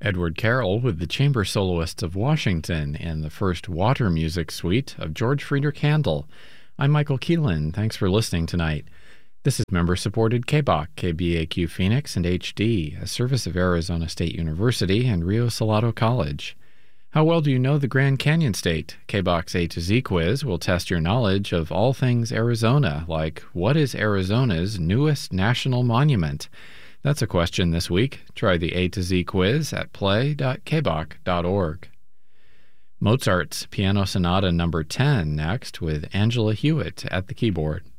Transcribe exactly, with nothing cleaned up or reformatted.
Edward Carroll with the Chamber Soloists of Washington and the first Water Music Suite of George Friedrich Handel. I'm Michael Keelan. Thanks for listening tonight. This is member-supported K B O C, K B A Q Phoenix, and H D, a service of Arizona State University and Rio Salado College. How well do you know the Grand Canyon State? K B O C's A to Z quiz will test your knowledge of all things Arizona, like what is Arizona's newest national monument? That's a question this week. Try the A to Z quiz at play dot k b o c dot org. Mozart's Piano Sonata number ten next with Angela Hewitt at the keyboard.